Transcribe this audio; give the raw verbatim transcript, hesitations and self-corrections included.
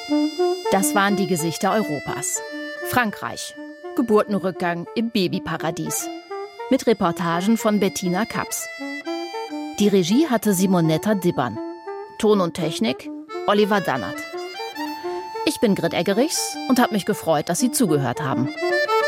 Das waren die Gesichter Europas. Frankreich. Geburtenrückgang im Babyparadies. Mit Reportagen von Bettina Kaps. Die Regie hatte Simonetta Dibbern. Ton und Technik Oliver Dannert. Ich bin Grit Eggerichs und habe mich gefreut, dass Sie zugehört haben.